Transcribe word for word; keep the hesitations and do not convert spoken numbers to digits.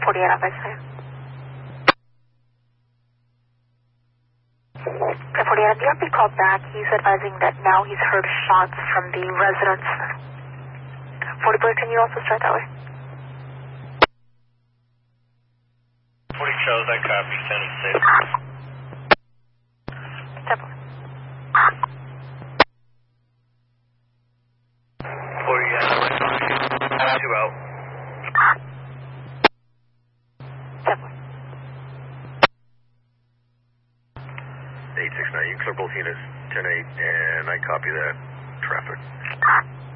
forty-eight on five seven. ten forty-eight, the R P called back. He's advising that now he's heard shots from the residence. forty Blair, can you also start that way? forty Charles, I copy. Send it safe. ten four. forty, yeah, two out. ten four. eight six nine, you clear both units, ten eight, and I copy that. Traffic.